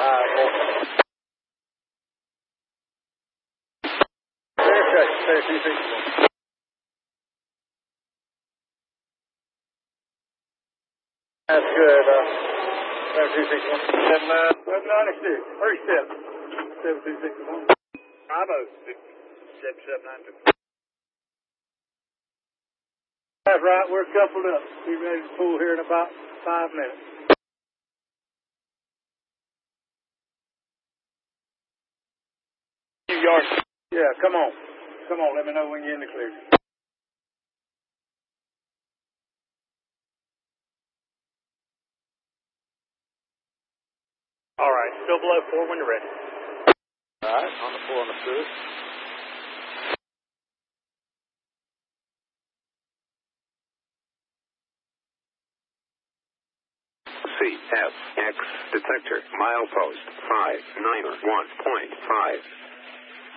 That's good. 7261. 796. First step. 7261. Bravo. 7792. That's right. We're coupled up. Be ready to pull here in about 5 minutes. Yards. Yeah, come on. Come on. Let me know when you're in the clear. All right. Still below 4 when you're ready. All right. On the 4 on the foot. CFX detector milepost 591.5.